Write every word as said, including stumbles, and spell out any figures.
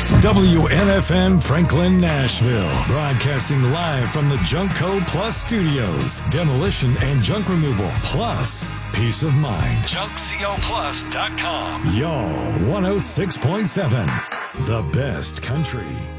W N F N Franklin, Nashville. Broadcasting live from the Junkco Plus Studios. Demolition and junk removal, plus peace of mind. junk co plus dot com. Y'all, one oh six point seven. The best country.